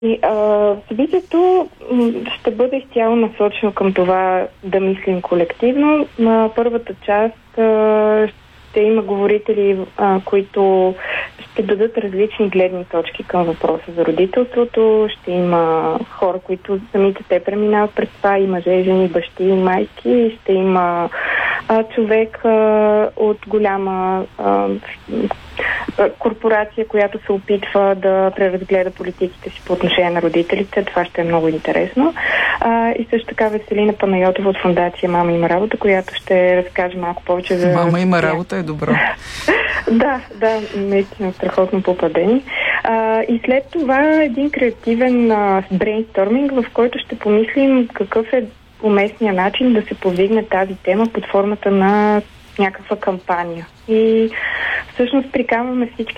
Събитието ще бъде изцяло насочено към това да мислим колективно. На първата част ще има говорители, които ще дадат различни гледни точки към въпроса за родителството. Ще има хора, които самите те преминават през това, и мъже, и жени, бащи, и майки. Ще има човек от голяма корпорация, която се опитва да преразгледа политиките си по отношение на родителите. Това ще е много интересно. И също така Веселина Панайотова от фондация Мама има работа, която ще разкаже малко повече за... Мама има работа е добро. Да, наистина страхотно попадение. И след това един креативен брейнсторминг, в който ще помислим какъв е уместният начин да се повдигне тази тема под формата на някаква кампания. И всъщност приканваме всички